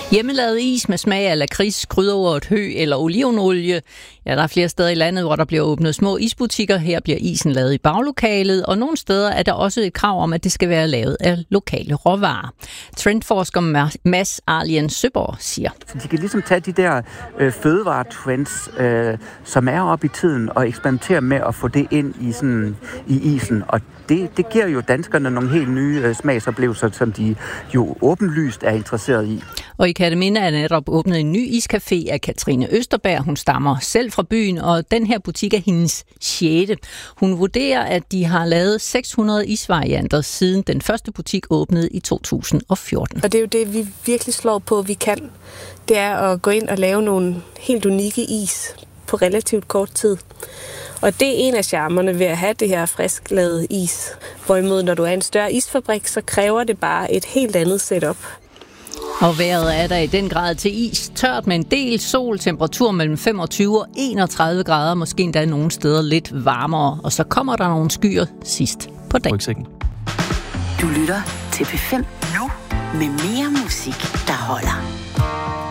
Hjemmelavet is med smag af lakrids, krydderurt, hø eller olivenolie. Ja, der er flere steder i landet, hvor der bliver åbnet små isbutikker. Her bliver isen lavet i baglokalet, og nogle steder er der også et krav om, at det skal være lavet af lokale råvarer. Trendforsker Mads Arlien Søborg siger: De kan ligesom tage de der fødevaretrends, som er oppe i tiden, og eksperimentere med at få det ind i isen. Og det giver jo danskerne nogle helt nye smagsoplevelser, som de jo åbenlyst er interesseret i. Og i Kerteminde er netop åbnet en ny iscafé af Katrine Østerberg. Hun stammer selv fra byen, og den her butik er hendes 6. Hun vurderer, at de har lavet 600 isvarianter, siden den første butik åbnede i 2014. Og det er jo det, vi virkelig slår på, vi kan. Det er at gå ind og lave nogle helt unikke is på relativt kort tid. Og det er en af charmerne ved at have det her frisklavede is. Hvorimod, når du er en større isfabrik, så kræver det bare et helt andet setup. Og vejret er der i den grad til is. Tørt med en del sol, temperatur mellem 25 og 31 grader, måske endda nogle steder lidt varmere. Og så kommer der nogle skyer sidst på dagen. Du lytter til P5 nu med mere musik, der holder.